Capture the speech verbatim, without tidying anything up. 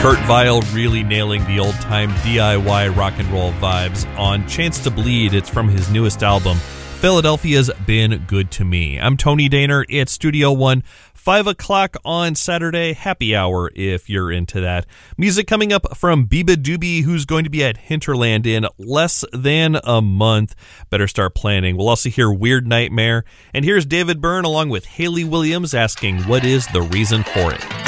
Kurt Vile really nailing the old-time D I Y rock and roll vibes on Chance to Bleed. It's from his newest album, Philadelphia's Been Good to Me. I'm Tony Daner. It's Studio One, five o'clock on Saturday, happy hour if you're into that. Music coming up from Biba Doobie, who's going to be at Hinterland in less than a month. Better start planning. We'll also hear Weird Nightmare. And here's David Byrne along with Haley Williams asking, what is the reason for it?